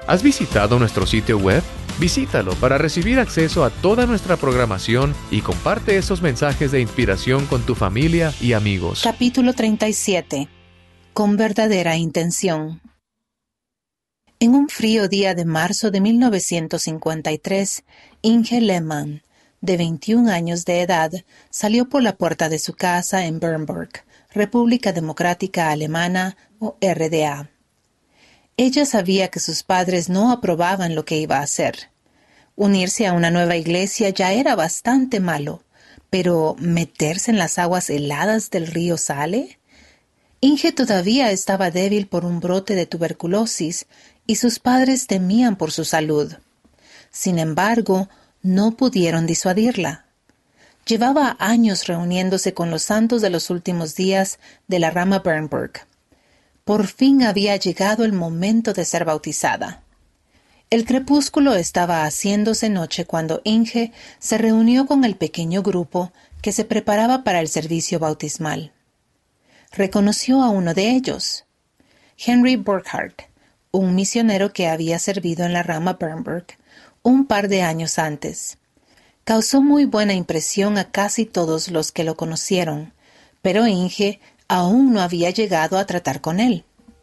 ¿Has visitado nuestro sitio web? Visítalo para recibir acceso a toda nuestra programación y comparte esos mensajes de inspiración con tu familia y amigos. Capítulo 37. Con verdadera intención. En un frío día de marzo de 1953, Inge Lehmann, de 21 años de edad, salió por la puerta de su casa en Bernburg, República Democrática Alemana o RDA. Ella sabía que sus padres no aprobaban lo que iba a hacer. Unirse a una nueva iglesia ya era bastante malo, pero ¿meterse en las aguas heladas del río Saale? Inge todavía estaba débil por un brote de tuberculosis y sus padres temían por su salud. Sin embargo, no pudieron disuadirla. Llevaba años reuniéndose con los santos de los últimos días de la rama Bernburg. Por fin había llegado el momento de ser bautizada. El crepúsculo estaba haciéndose noche cuando Inge se reunió con el pequeño grupo que se preparaba para el servicio bautismal. Reconoció a uno de ellos, Henry Burkhardt, un misionero que había servido en la rama Bernburg un par de años antes. Causó muy buena impresión a casi todos los que lo conocieron, pero Inge aún no había llegado a tratar con él.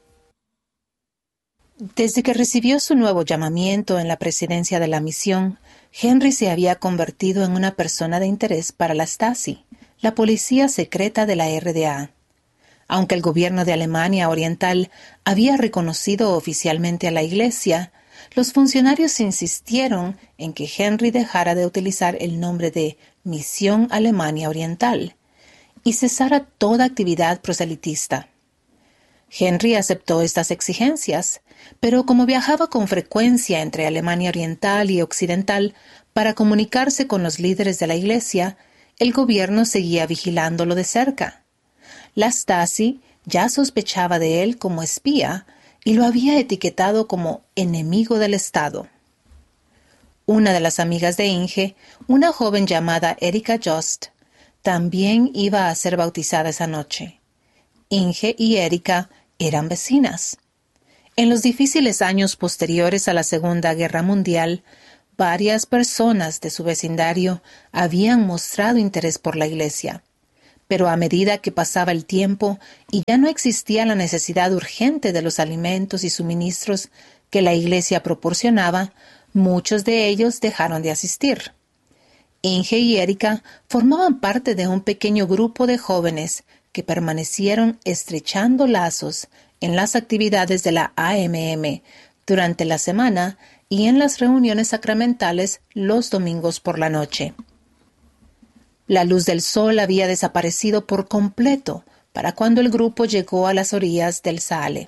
Desde que recibió su nuevo llamamiento en la presidencia de la misión, Henry se había convertido en una persona de interés para la Stasi, la policía secreta de la RDA. Aunque el gobierno de Alemania Oriental había reconocido oficialmente a la Iglesia, los funcionarios insistieron en que Henry dejara de utilizar el nombre de Misión Alemania Oriental y cesara toda actividad proselitista. Henry aceptó estas exigencias, pero como viajaba con frecuencia entre Alemania Oriental y Occidental para comunicarse con los líderes de la Iglesia, el gobierno seguía vigilándolo de cerca. La Stasi ya sospechaba de él como espía y lo había etiquetado como enemigo del Estado. Una de las amigas de Inge, una joven llamada Erika Jost, también iba a ser bautizada esa noche. Inge y Erika eran vecinas. En los difíciles años posteriores a la Segunda Guerra Mundial, varias personas de su vecindario habían mostrado interés por la Iglesia. Pero a medida que pasaba el tiempo y ya no existía la necesidad urgente de los alimentos y suministros que la Iglesia proporcionaba, muchos de ellos dejaron de asistir. Inge y Erika formaban parte de un pequeño grupo de jóvenes que permanecieron estrechando lazos en las actividades de la AMM durante la semana y en las reuniones sacramentales los domingos por la noche. La luz del sol había desaparecido por completo para cuando el grupo llegó a las orillas del Saale.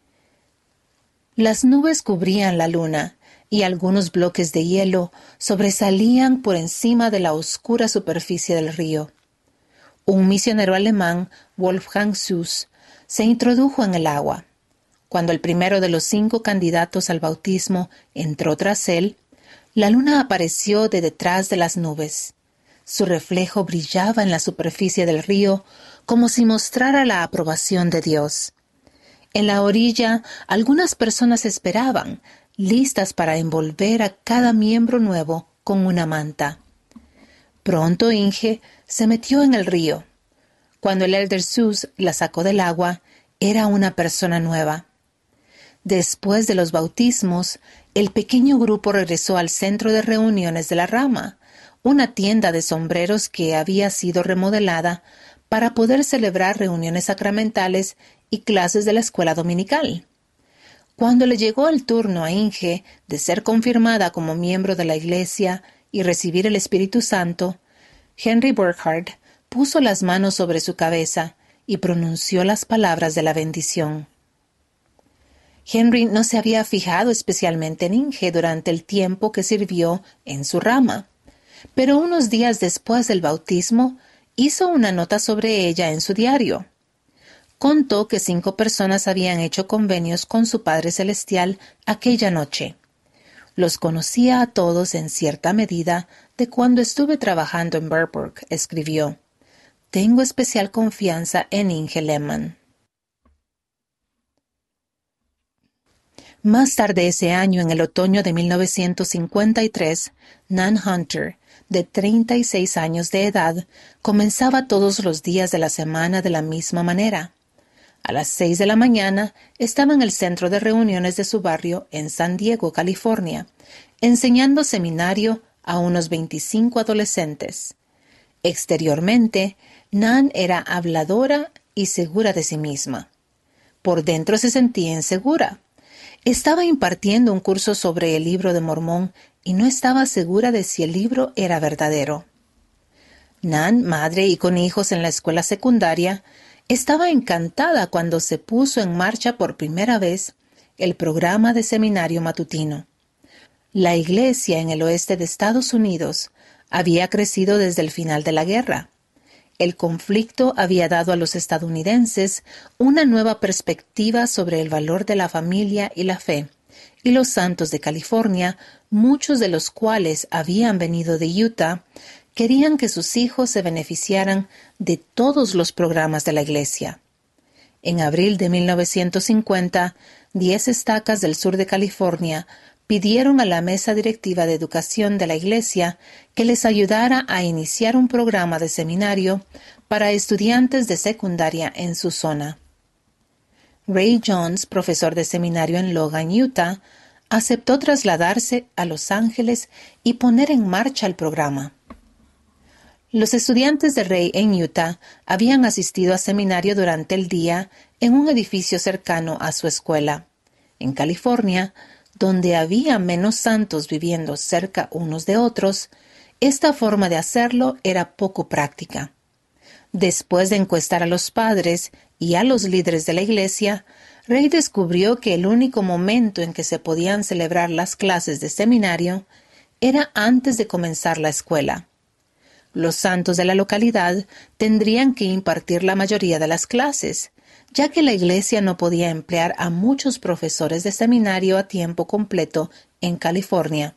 Las nubes cubrían la luna y algunos bloques de hielo sobresalían por encima de la oscura superficie del río. Un misionero alemán, Wolfgang Süß, se introdujo en el agua. Cuando el primero de los 5 candidatos al bautismo entró tras él, la luna apareció de detrás de las nubes. Su reflejo brillaba en la superficie del río como si mostrara la aprobación de Dios. En la orilla, algunas personas esperaban, listas para envolver a cada miembro nuevo con una manta. Pronto Inge se metió en el río. Cuando el elder Süß la sacó del agua, era una persona nueva. Después de los bautismos, el pequeño grupo regresó al centro de reuniones de la rama, una tienda de sombreros que había sido remodelada para poder celebrar reuniones sacramentales y clases de la escuela dominical. Cuando le llegó el turno a Inge de ser confirmada como miembro de la Iglesia y recibir el Espíritu Santo, Henry Burkhardt puso las manos sobre su cabeza y pronunció las palabras de la bendición. Henry no se había fijado especialmente en Inge durante el tiempo que sirvió en su rama, pero unos días después del bautismo hizo una nota sobre ella en su diario. Contó que 5 personas habían hecho convenios con su Padre Celestial aquella noche. Los conocía a todos en cierta medida de cuando estuve trabajando en Bernburg, escribió. Tengo especial confianza en Inge Lehmann. Más tarde ese año, en el otoño de 1953, Nan Hunter, de 36 años de edad, comenzaba todos los días de la semana de la misma manera. A las 6 de la mañana estaba en el centro de reuniones de su barrio en San Diego, California, enseñando seminario a unos 25 adolescentes. Exteriormente, Nan era habladora y segura de sí misma. Por dentro se sentía insegura. Estaba impartiendo un curso sobre el Libro de Mormón y no estaba segura de si el libro era verdadero. Nan, madre y con hijos en la escuela secundaria, estaba encantada cuando se puso en marcha por primera vez el programa de seminario matutino. La iglesia en el oeste de Estados Unidos había crecido desde el final de la guerra. El conflicto había dado a los estadounidenses una nueva perspectiva sobre el valor de la familia y la fe, y los santos de California, muchos de los cuales habían venido de Utah, querían que sus hijos se beneficiaran de todos los programas de la iglesia. En abril de 1950, 10 estacas del sur de California pidieron a la mesa directiva de educación de la iglesia que les ayudara a iniciar un programa de seminario para estudiantes de secundaria en su zona. Ray Jones, profesor de seminario en Logan, Utah, aceptó trasladarse a Los Ángeles y poner en marcha el programa. Los estudiantes de Ray en Utah habían asistido a seminario durante el día en un edificio cercano a su escuela. En California, donde había menos santos viviendo cerca unos de otros, esta forma de hacerlo era poco práctica. Después de encuestar a los padres y a los líderes de la iglesia, Ray descubrió que el único momento en que se podían celebrar las clases de seminario era antes de comenzar la escuela. Los santos de la localidad tendrían que impartir la mayoría de las clases, ya que la iglesia no podía emplear a muchos profesores de seminario a tiempo completo en California.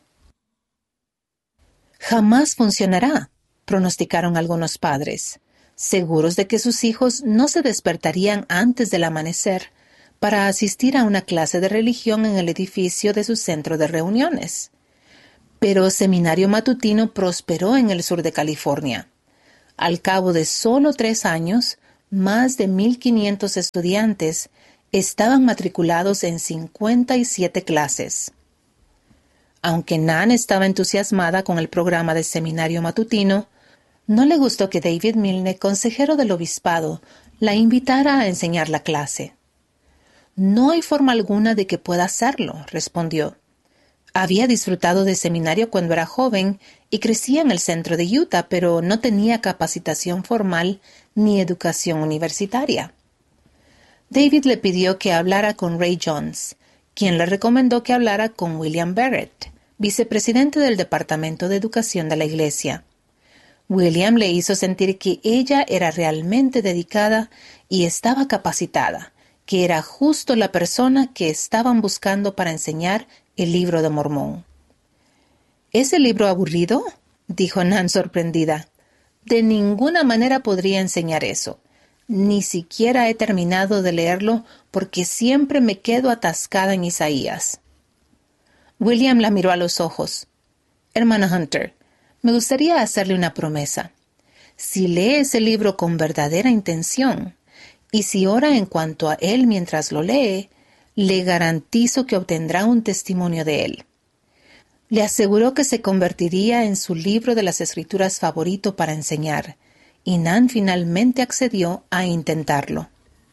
Jamás funcionará, pronosticaron algunos padres, seguros de que sus hijos no se despertarían antes del amanecer para asistir a una clase de religión en el edificio de su centro de reuniones. Pero seminario matutino prosperó en el sur de California. Al cabo de solo 3 años, más de 1,500 estudiantes estaban matriculados en 57 clases. Aunque Nan estaba entusiasmada con el programa de seminario matutino, no le gustó que David Milne, consejero del obispado, la invitara a enseñar la clase. «No hay forma alguna de que pueda hacerlo», respondió. Había disfrutado de seminario cuando era joven y crecía en el centro de Utah, pero no tenía capacitación formal ni educación universitaria. David le pidió que hablara con Ray Jones, quien le recomendó que hablara con William Barrett, vicepresidente del Departamento de Educación de la Iglesia. William le hizo sentir que ella era realmente dedicada y estaba capacitada, que era justo la persona que estaban buscando para enseñar el Libro de Mormón. ¿Es el libro aburrido?, dijo Nan sorprendida. De ninguna manera podría enseñar eso. Ni siquiera he terminado de leerlo porque siempre me quedo atascada en Isaías. William la miró a los ojos. Hermana Hunter, me gustaría hacerle una promesa. Si lee ese libro con verdadera intención, y si ora en cuanto a él mientras lo lee, le garantizo que obtendrá un testimonio de él. Le aseguró que se convertiría en su libro de las Escrituras favorito para enseñar, y Nan finalmente accedió a intentarlo.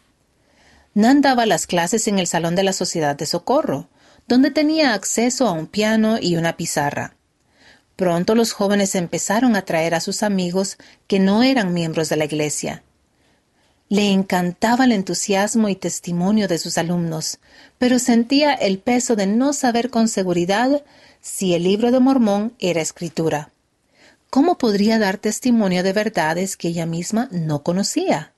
Nan daba las clases en el Salón de la Sociedad de Socorro, donde tenía acceso a un piano y una pizarra. Pronto los jóvenes empezaron a traer a sus amigos que no eran miembros de la iglesia. Le encantaba el entusiasmo y testimonio de sus alumnos, pero sentía el peso de no saber con seguridad si el Libro de Mormón era escritura. ¿Cómo podría dar testimonio de verdades que ella misma no conocía?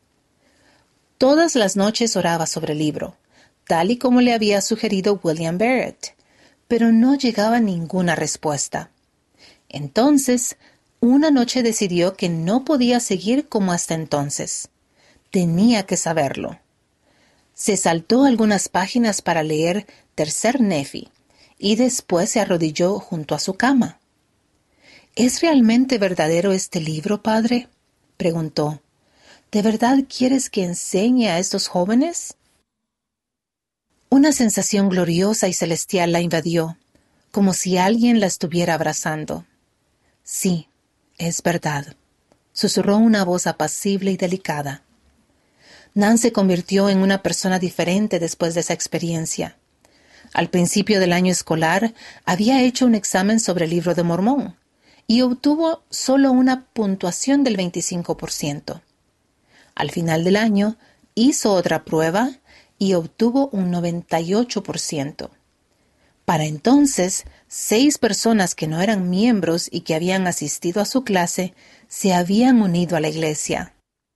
Todas las noches oraba sobre el libro, tal y como le había sugerido William Barrett, pero no llegaba ninguna respuesta. Entonces, una noche decidió que no podía seguir como hasta entonces. Tenía que saberlo. Se saltó algunas páginas para leer Tercer Nefi y después se arrodilló junto a su cama. ¿Es realmente verdadero este libro, padre?, preguntó. ¿De verdad quieres que enseñe a estos jóvenes? Una sensación gloriosa y celestial la invadió, como si alguien la estuviera abrazando. Sí, es verdad, susurró una voz apacible y delicada. Nan se convirtió en una persona diferente después de esa experiencia. Al principio del año escolar había hecho un examen sobre el Libro de Mormón y obtuvo solo una puntuación del 25%. Al final del año hizo otra prueba y obtuvo un 98%. Para entonces, 6 personas que no eran miembros y que habían asistido a su clase se habían unido a la iglesia.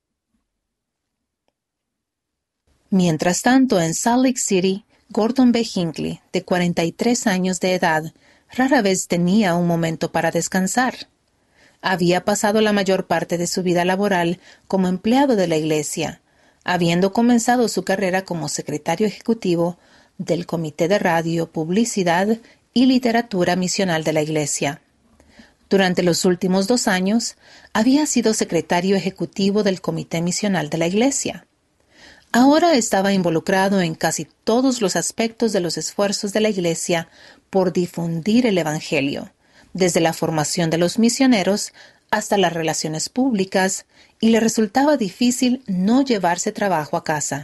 Mientras tanto, en Salt Lake City, Gordon B. Hinckley, de 43 años de edad, rara vez tenía un momento para descansar. Había pasado la mayor parte de su vida laboral como empleado de la iglesia, habiendo comenzado su carrera como secretario ejecutivo del Comité de Radio, Publicidad y Literatura Misional de la iglesia. Durante los últimos 2 años, había sido secretario ejecutivo del Comité Misional de la iglesia. Ahora estaba involucrado en casi todos los aspectos de los esfuerzos de la iglesia por difundir el Evangelio, desde la formación de los misioneros hasta las relaciones públicas, y le resultaba difícil no llevarse trabajo a casa.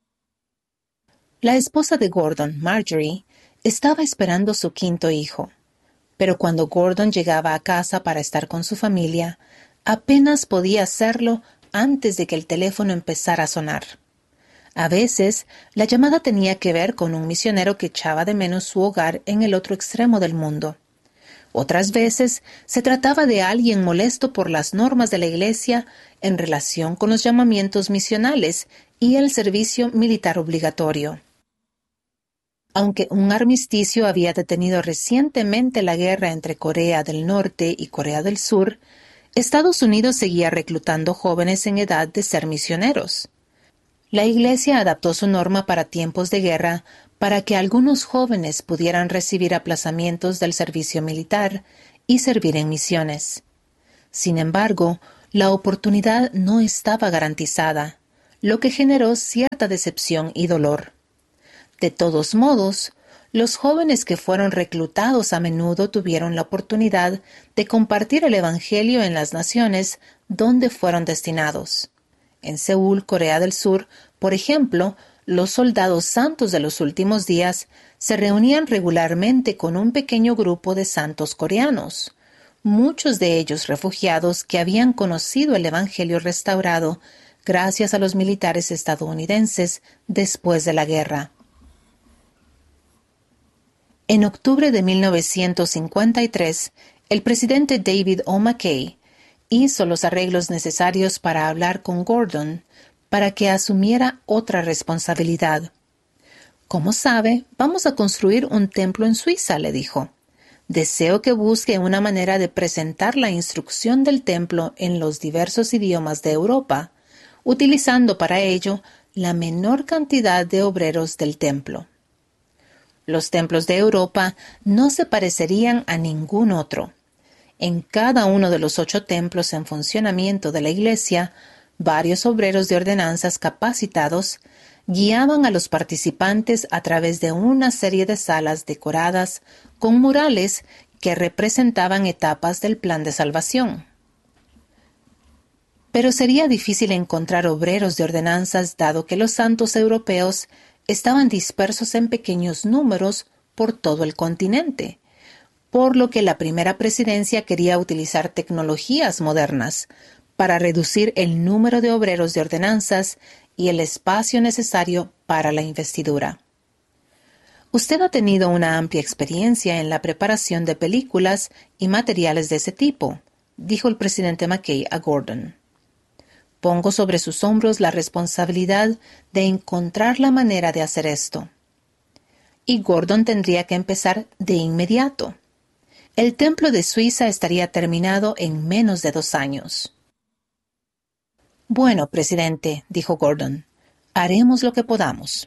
La esposa de Gordon, Marjorie, estaba esperando su 5º hijo, pero cuando Gordon llegaba a casa para estar con su familia, apenas podía hacerlo antes de que el teléfono empezara a sonar. A veces, la llamada tenía que ver con un misionero que echaba de menos su hogar en el otro extremo del mundo. Otras veces, se trataba de alguien molesto por las normas de la iglesia en relación con los llamamientos misionales y el servicio militar obligatorio. Aunque un armisticio había detenido recientemente la guerra entre Corea del Norte y Corea del Sur, Estados Unidos seguía reclutando jóvenes en edad de ser misioneros. La Iglesia adaptó su norma para tiempos de guerra para que algunos jóvenes pudieran recibir aplazamientos del servicio militar y servir en misiones. Sin embargo, la oportunidad no estaba garantizada, lo que generó cierta decepción y dolor. De todos modos, los jóvenes que fueron reclutados a menudo tuvieron la oportunidad de compartir el Evangelio en las naciones donde fueron destinados. En Seúl, Corea del Sur, por ejemplo, los soldados santos de los últimos días se reunían regularmente con un pequeño grupo de santos coreanos, muchos de ellos refugiados que habían conocido el Evangelio restaurado gracias a los militares estadounidenses después de la guerra. En octubre de 1953, el presidente David O. McKay hizo los arreglos necesarios para hablar con Gordon para que asumiera otra responsabilidad. Como sabe, vamos a construir un templo en Suiza, le dijo. Deseo que busque una manera de presentar la instrucción del templo en los diversos idiomas de Europa, utilizando para ello la menor cantidad de obreros del templo. Los templos de Europa no se parecerían a ningún otro. En cada uno de los 8 templos en funcionamiento de la Iglesia, varios obreros de ordenanzas capacitados guiaban a los participantes a través de una serie de salas decoradas con murales que representaban etapas del plan de salvación. Pero sería difícil encontrar obreros de ordenanzas dado que los santos europeos estaban dispersos en pequeños números por todo el continente, por lo que la primera presidencia quería utilizar tecnologías modernas para reducir el número de obreros de ordenanzas y el espacio necesario para la investidura. Usted ha tenido una amplia experiencia en la preparación de películas y materiales de ese tipo, dijo el presidente McKay a Gordon. Pongo sobre sus hombros la responsabilidad de encontrar la manera de hacer esto. Y Gordon tendría que empezar de inmediato. El templo de Suiza estaría terminado en menos de 2 años. Bueno, presidente, dijo Gordon, Haremos lo que podamos.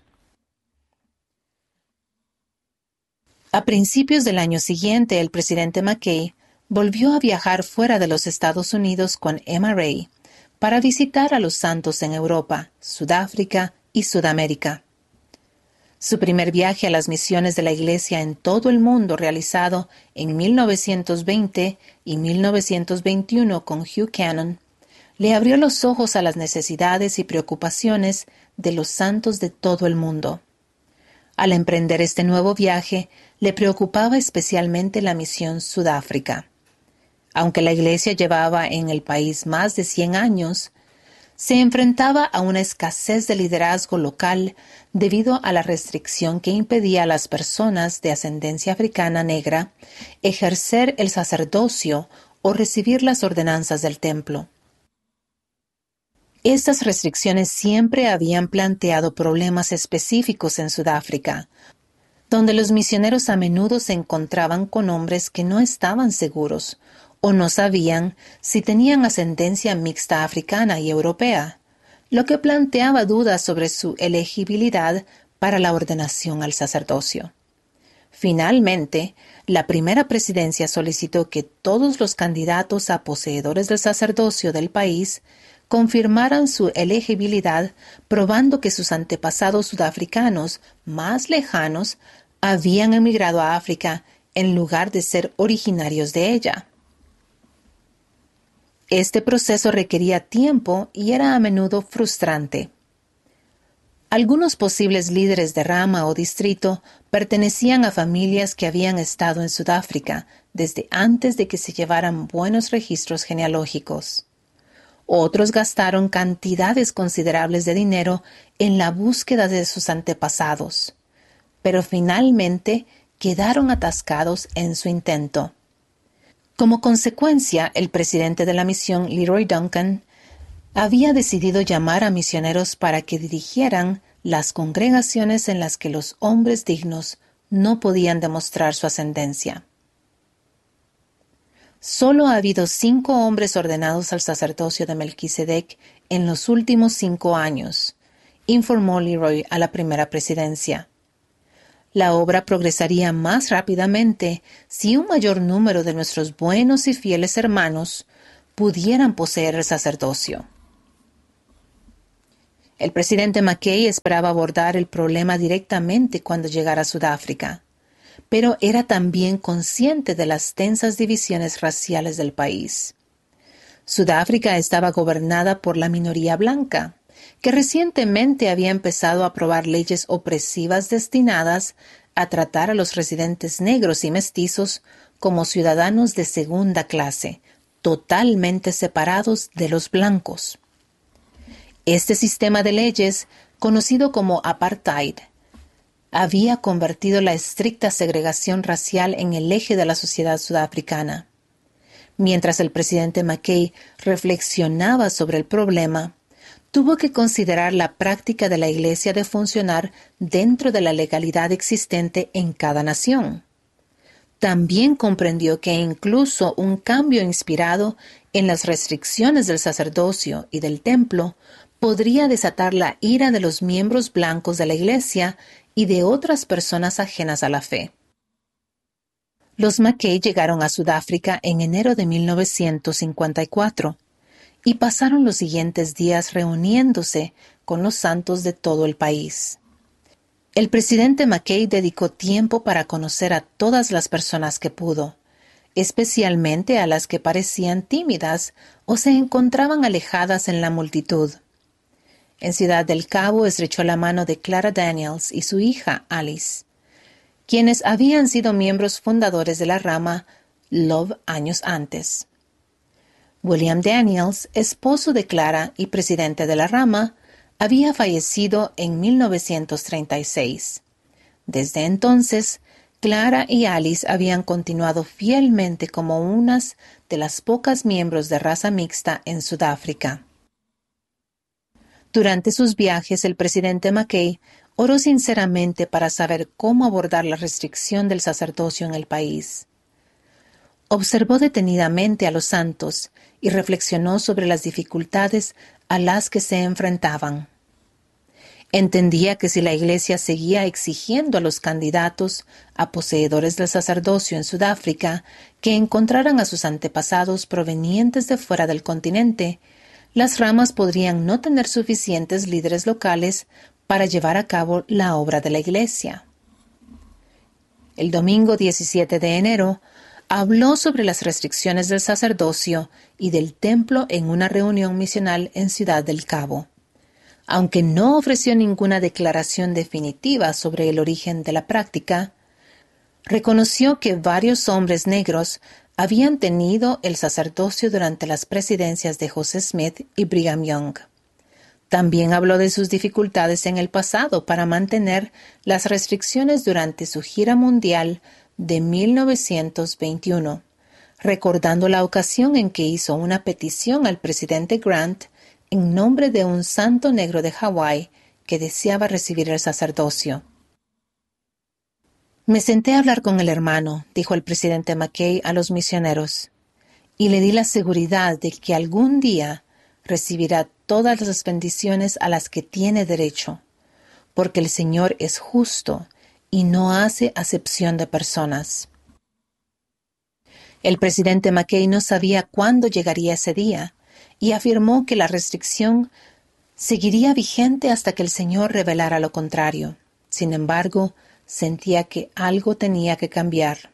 A principios del año siguiente, el presidente McKay volvió a viajar fuera de los Estados Unidos con Emma Ray para visitar a los santos en Europa, Sudáfrica y Sudamérica. Su primer viaje a las misiones de la Iglesia en todo el mundo, realizado en 1920 y 1921 con Hugh Cannon, le abrió los ojos a las necesidades y preocupaciones de los santos de todo el mundo. Al emprender este nuevo viaje, le preocupaba especialmente la misión Sudáfrica. Aunque la Iglesia llevaba en el país más de 100 años, se enfrentaba a una escasez de liderazgo local debido a la restricción que impedía a las personas de ascendencia africana negra ejercer el sacerdocio o recibir las ordenanzas del templo. Estas restricciones siempre habían planteado problemas específicos en Sudáfrica, donde los misioneros a menudo se encontraban con hombres que no estaban seguros o no sabían si tenían ascendencia mixta africana y europea, lo que planteaba dudas sobre su elegibilidad para la ordenación al sacerdocio. Finalmente, la primera presidencia solicitó que todos los candidatos a poseedores del sacerdocio del país confirmaran su elegibilidad, probando que sus antepasados sudafricanos más lejanos habían emigrado a África en lugar de ser originarios de ella. Este proceso requería tiempo y era a menudo frustrante. Algunos posibles líderes de rama o distrito pertenecían a familias que habían estado en Sudáfrica desde antes de que se llevaran buenos registros genealógicos. Otros gastaron cantidades considerables de dinero en la búsqueda de sus antepasados, pero finalmente quedaron atascados en su intento. Como consecuencia, el presidente de la misión, Leroy Duncan, había decidido llamar a misioneros para que dirigieran las congregaciones en las que los hombres dignos no podían demostrar su ascendencia. Solo ha habido 5 hombres ordenados al sacerdocio de Melquisedec en los últimos 5 años, informó Leroy a la primera presidencia. La obra progresaría más rápidamente si un mayor número de nuestros buenos y fieles hermanos pudieran poseer el sacerdocio. El presidente McKay esperaba abordar el problema directamente cuando llegara a Sudáfrica, pero era también consciente de las tensas divisiones raciales del país. Sudáfrica estaba gobernada por la minoría blanca, que recientemente había empezado a aprobar leyes opresivas destinadas a tratar a los residentes negros y mestizos como ciudadanos de segunda clase, totalmente separados de los blancos. Este sistema de leyes, conocido como apartheid, había convertido la estricta segregación racial en el eje de la sociedad sudafricana. Mientras el presidente McKay reflexionaba sobre el problema, tuvo que considerar la práctica de la Iglesia de funcionar dentro de la legalidad existente en cada nación. También comprendió que incluso un cambio inspirado en las restricciones del sacerdocio y del templo podría desatar la ira de los miembros blancos de la Iglesia y de otras personas ajenas a la fe. Los McKay llegaron a Sudáfrica en enero de 1954 y pasaron los siguientes días reuniéndose con los santos de todo el país. El presidente McKay dedicó tiempo para conocer a todas las personas que pudo, especialmente a las que parecían tímidas o se encontraban alejadas en la multitud. En Ciudad del Cabo estrechó la mano de Clara Daniels y su hija Alice, quienes habían sido miembros fundadores de la rama Love años antes. William Daniels, esposo de Clara y presidente de la rama, había fallecido en 1936. Desde entonces, Clara y Alice habían continuado fielmente como unas de las pocas miembros de raza mixta en Sudáfrica. Durante sus viajes, el presidente McKay oró sinceramente para saber cómo abordar la restricción del sacerdocio en el país. Observó detenidamente a los santos y reflexionó sobre las dificultades a las que se enfrentaban. Entendía que si la Iglesia seguía exigiendo a los candidatos a poseedores del sacerdocio en Sudáfrica que encontraran a sus antepasados provenientes de fuera del continente, las ramas podrían no tener suficientes líderes locales para llevar a cabo la obra de la Iglesia. El domingo 17 de enero, habló sobre las restricciones del sacerdocio y del templo en una reunión misional en Ciudad del Cabo. Aunque no ofreció ninguna declaración definitiva sobre el origen de la práctica, reconoció que varios hombres negros habían tenido el sacerdocio durante las presidencias de José Smith y Brigham Young. También habló de sus dificultades en el pasado para mantener las restricciones durante su gira mundial de 1921, recordando la ocasión en que hizo una petición al presidente Grant en nombre de un santo negro de Hawái que deseaba recibir el sacerdocio. «Me senté a hablar con el hermano», dijo el presidente McKay a los misioneros, «y le di la seguridad de que algún día recibirá todas las bendiciones a las que tiene derecho, porque el Señor es justo y no hace acepción de personas». El presidente McKay no sabía cuándo llegaría ese día, y afirmó que la restricción seguiría vigente hasta que el Señor revelara lo contrario. Sin embargo, sentía que algo tenía que cambiar.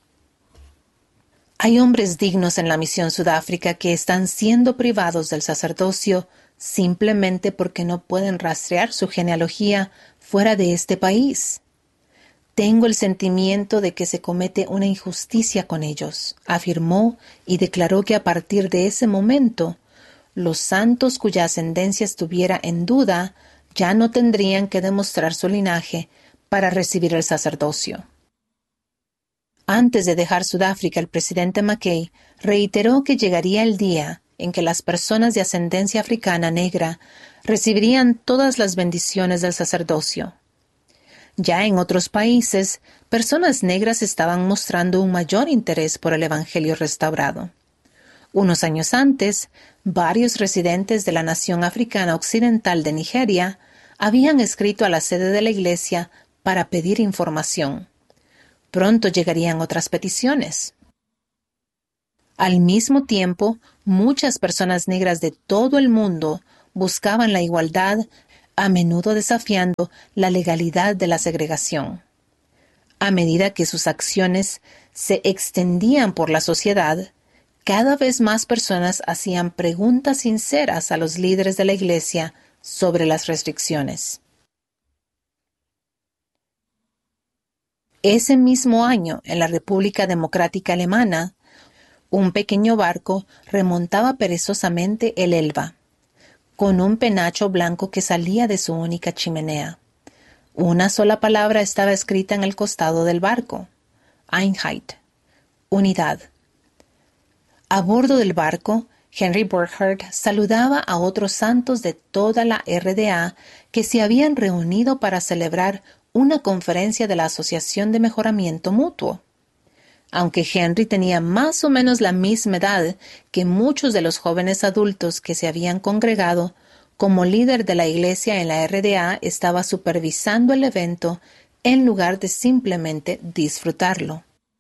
Hay hombres dignos en la misión Sudáfrica que están siendo privados del sacerdocio simplemente porque no pueden rastrear su genealogía fuera de este país. Tengo el sentimiento de que se comete una injusticia con ellos, afirmó y declaró que a partir de ese momento, los santos cuya ascendencia estuviera en duda ya no tendrían que demostrar su linaje para recibir el sacerdocio. Antes de dejar Sudáfrica, el presidente McKay reiteró que llegaría el día en que las personas de ascendencia africana negra recibirían todas las bendiciones del sacerdocio. Ya en otros países, personas negras estaban mostrando un mayor interés por el Evangelio restaurado. Unos años antes, varios residentes de la nación africana occidental de Nigeria habían escrito a la sede de la Iglesia para pedir información. Pronto llegarían otras peticiones. Al mismo tiempo, muchas personas negras de todo el mundo buscaban la igualdad, a menudo desafiando la legalidad de la segregación. A medida que sus acciones se extendían por la sociedad, cada vez más personas hacían preguntas sinceras a los líderes de la Iglesia sobre las restricciones. Ese mismo año, en la República Democrática Alemana, un pequeño barco remontaba perezosamente el Elba, con un penacho blanco que salía de su única chimenea. Una sola palabra estaba escrita en el costado del barco: Einheit, unidad. A bordo del barco, Henry Burkhardt saludaba a otros santos de toda la RDA que se habían reunido para celebrar una conferencia de la Asociación de Mejoramiento Mutuo. Aunque Henry tenía más o menos la misma edad que muchos de los jóvenes adultos que se habían congregado, como líder de la iglesia en la RDA estaba supervisando el evento en lugar de simplemente disfrutarlo.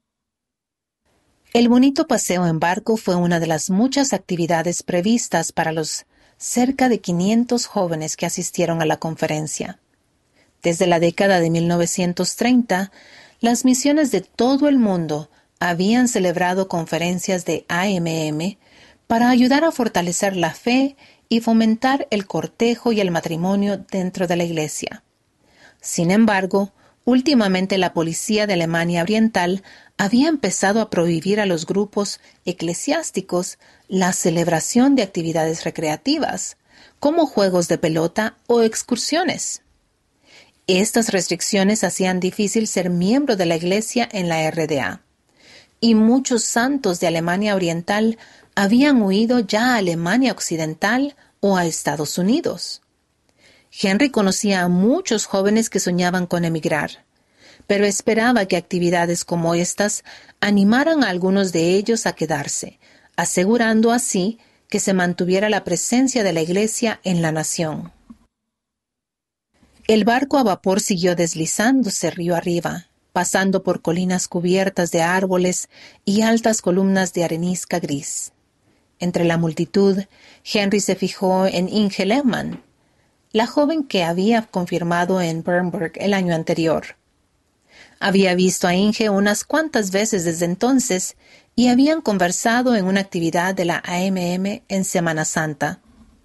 El bonito paseo en barco fue una de las muchas actividades previstas para los cerca de 500 jóvenes que asistieron a la conferencia. Desde la década de 1930, las misiones de todo el mundo habían celebrado conferencias de AMM para ayudar a fortalecer la fe y fomentar el cortejo y el matrimonio dentro de la iglesia. Sin embargo, últimamente la policía de Alemania Oriental había empezado a prohibir a los grupos eclesiásticos la celebración de actividades recreativas, como juegos de pelota o excursiones. Estas restricciones hacían difícil ser miembro de la iglesia en la RDA, y muchos santos de Alemania Oriental habían huido ya a Alemania Occidental o a Estados Unidos. Henry conocía a muchos jóvenes que soñaban con emigrar, pero esperaba que actividades como estas animaran a algunos de ellos a quedarse, asegurando así que se mantuviera la presencia de la Iglesia en la nación. El barco a vapor siguió deslizándose río arriba, pasando por colinas cubiertas de árboles y altas columnas de arenisca gris. Entre la multitud, Henry se fijó en Inge Lehmann, la joven que había confirmado en Bernburg el año anterior. Había visto a Inge unas cuantas veces desde entonces y habían conversado en una actividad de la AMM en Semana Santa.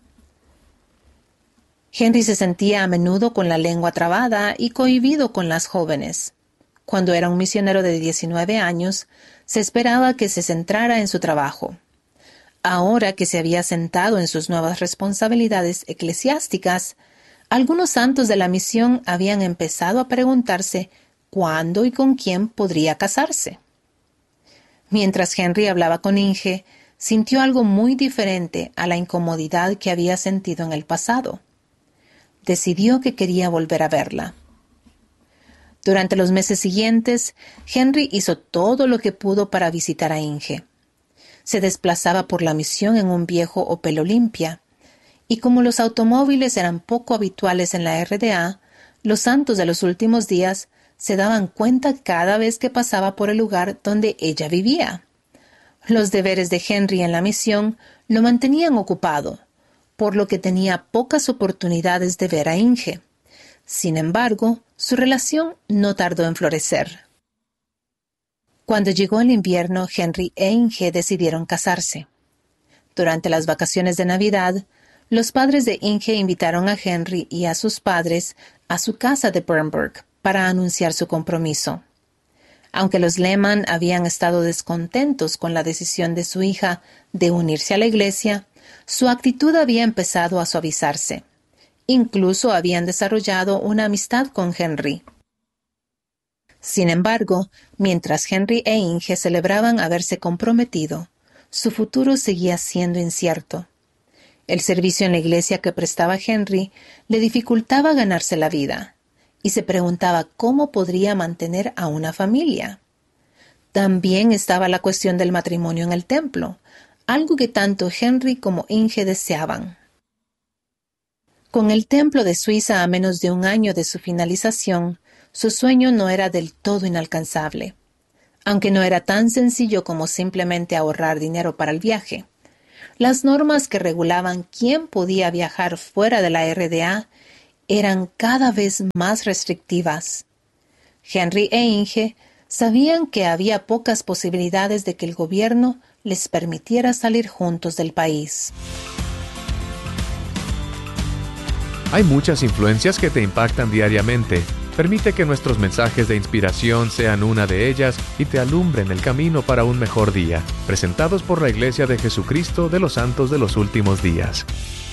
Henry se sentía a menudo con la lengua trabada y cohibido con las jóvenes. Cuando era un misionero de 19 años, se esperaba que se centrara en su trabajo. Ahora que se había sentado en sus nuevas responsabilidades eclesiásticas, algunos santos de la misión habían empezado a preguntarse cuándo y con quién podría casarse. Mientras Henry hablaba con Inge, sintió algo muy diferente a la incomodidad que había sentido en el pasado. Decidió que quería volver a verla. Durante los meses siguientes, Henry hizo todo lo que pudo para visitar a Inge. Se desplazaba por la misión en un viejo Opel Olympia, y como los automóviles eran poco habituales en la RDA, los santos de los últimos días se daban cuenta cada vez que pasaba por el lugar donde ella vivía. Los deberes de Henry en la misión lo mantenían ocupado, por lo que tenía pocas oportunidades de ver a Inge. Sin embargo, su relación no tardó en florecer. Cuando llegó el invierno, Henry e Inge decidieron casarse. Durante las vacaciones de Navidad, los padres de Inge invitaron a Henry y a sus padres a su casa de Bernburg para anunciar su compromiso. Aunque los Lehmann habían estado descontentos con la decisión de su hija de unirse a la iglesia, su actitud había empezado a suavizarse. Incluso habían desarrollado una amistad con Henry. Sin embargo, mientras Henry e Inge celebraban haberse comprometido, su futuro seguía siendo incierto. El servicio en la iglesia que prestaba Henry le dificultaba ganarse la vida, y se preguntaba cómo podría mantener a una familia. También estaba la cuestión del matrimonio en el templo, algo que tanto Henry como Inge deseaban. Con el templo de Suiza a menos de un año de su finalización, su sueño no era del todo inalcanzable, aunque no era tan sencillo como simplemente ahorrar dinero para el viaje. Las normas que regulaban quién podía viajar fuera de la RDA eran cada vez más restrictivas. Henry e Inge sabían que había pocas posibilidades de que el gobierno les permitiera salir juntos del país. Hay muchas influencias que te impactan diariamente. Permite que nuestros mensajes de inspiración sean una de ellas y te alumbren el camino para un mejor día. Presentados por la Iglesia de Jesucristo de los Santos de los Últimos Días.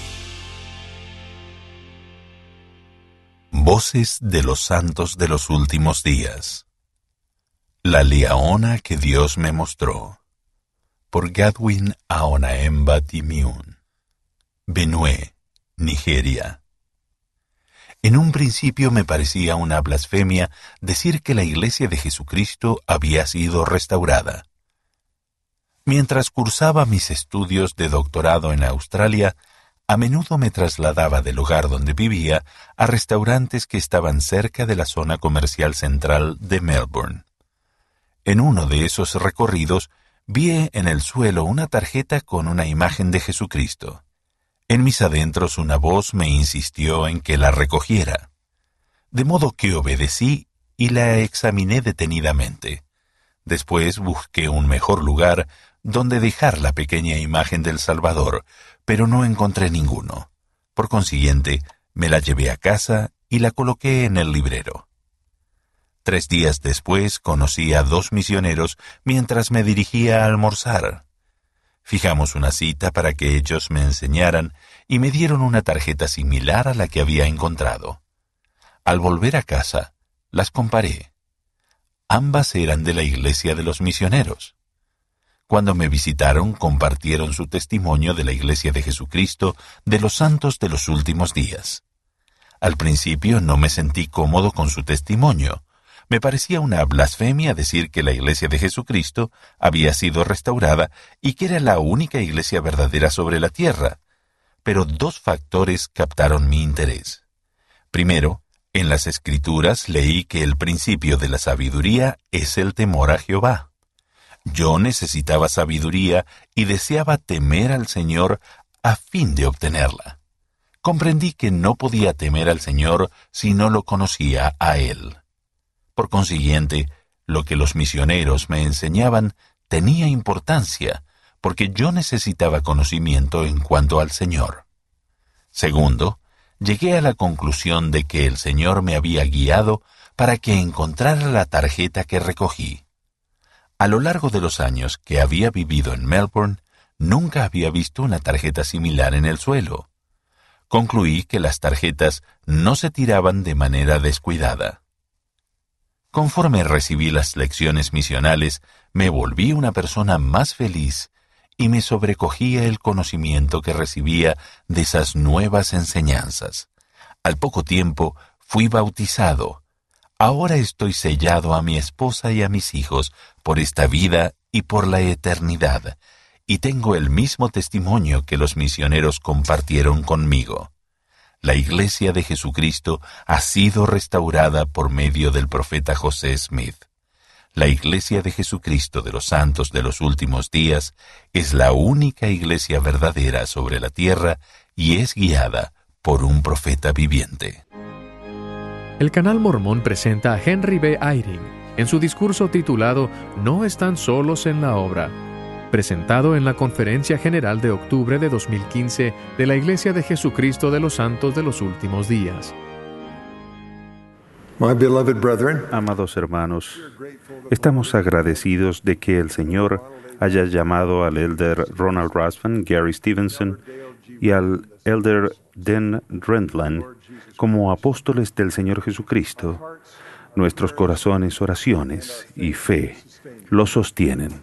Voces de los Santos de los Últimos Días. La Liaona que Dios me mostró. Por Godwin Aonaemba Timiun. Benue, Nigeria. En un principio me parecía una blasfemia decir que la Iglesia de Jesucristo había sido restaurada. Mientras cursaba mis estudios de doctorado en Australia, a menudo me trasladaba del lugar donde vivía a restaurantes que estaban cerca de la zona comercial central de Melbourne. En uno de esos recorridos vi en el suelo una tarjeta con una imagen de Jesucristo. En mis adentros una voz me insistió en que la recogiera, de modo que obedecí y la examiné detenidamente. Después busqué un mejor lugar donde dejar la pequeña imagen del Salvador, pero no encontré ninguno. Por consiguiente, me la llevé a casa y la coloqué en el librero. 3 días después conocí a 2 misioneros mientras me dirigía a almorzar. Fijamos una cita para que ellos me enseñaran y me dieron una tarjeta similar a la que había encontrado. Al volver a casa, las comparé. Ambas eran de la Iglesia de los Misioneros. Cuando me visitaron, compartieron su testimonio de la Iglesia de Jesucristo de los Santos de los Últimos Días. Al principio no me sentí cómodo con su testimonio. Me parecía una blasfemia decir que la Iglesia de Jesucristo había sido restaurada y que era la única iglesia verdadera sobre la tierra. Pero 2 factores captaron mi interés. Primero, En las Escrituras leí que el principio de la sabiduría es el temor a Jehová. Yo necesitaba sabiduría y deseaba temer al Señor a fin de obtenerla. Comprendí que no podía temer al Señor si no lo conocía a Él. Por consiguiente, lo que los misioneros me enseñaban tenía importancia, porque yo necesitaba conocimiento en cuanto al Señor. Segundo, llegué a la conclusión de que el Señor me había guiado para que encontrara la tarjeta que recogí. A lo largo de los años que había vivido en Melbourne, nunca había visto una tarjeta similar en el suelo. Concluí que las tarjetas no se tiraban de manera descuidada. Conforme recibí las lecciones misionales, me volví una persona más feliz y me sobrecogía el conocimiento que recibía de esas nuevas enseñanzas. Al poco tiempo fui bautizado. Ahora estoy sellado a mi esposa y a mis hijos por esta vida y por la eternidad, y tengo el mismo testimonio que los misioneros compartieron conmigo. La Iglesia de Jesucristo ha sido restaurada por medio del profeta José Smith. La Iglesia de Jesucristo de los Santos de los Últimos Días es la única iglesia verdadera sobre la tierra y es guiada por un profeta viviente. El canal mormón presenta a Henry B. Eyring en su discurso titulado No están solos en la obra, presentado en la Conferencia General de octubre de 2015 de la Iglesia de Jesucristo de los Santos de los Últimos Días. My beloved brethren, Amados hermanos, estamos agradecidos de que el Señor haya llamado al elder Ronald Rasband, Gary Stevenson y al elder Dan Rendland como apóstoles del Señor Jesucristo. Nuestros corazones, oraciones y fe los sostienen.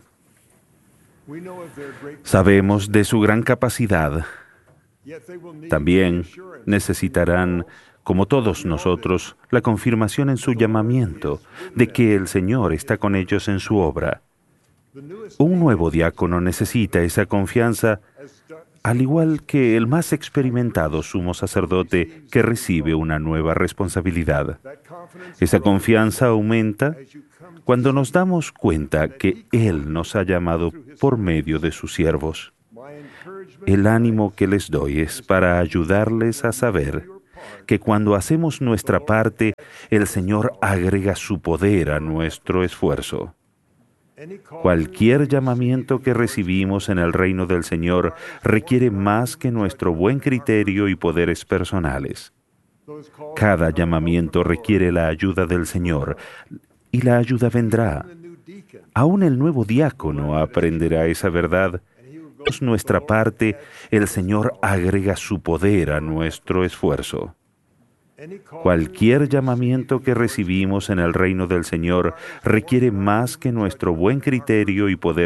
Sabemos de su gran capacidad. También necesitarán, como todos nosotros, la confirmación en su llamamiento de que el Señor está con ellos en su obra. Un nuevo diácono necesita esa confianza, al igual que el más experimentado sumo sacerdote que recibe una nueva responsabilidad. Esa confianza aumenta cuando nos damos cuenta que Él nos ha llamado por medio de sus siervos. El ánimo que les doy es para ayudarles a saber que cuando hacemos nuestra parte, el Señor agrega su poder a nuestro esfuerzo. Cualquier llamamiento que recibimos en el reino del Señor requiere más que nuestro buen criterio y poderes personales. Cada llamamiento requiere la ayuda del Señor, y la ayuda vendrá. Aún el nuevo diácono aprenderá esa verdad. Por nuestra parte, el Señor agrega su poder a nuestro esfuerzo. Cualquier llamamiento que recibimos en el reino del Señor requiere más que nuestro buen criterio y poder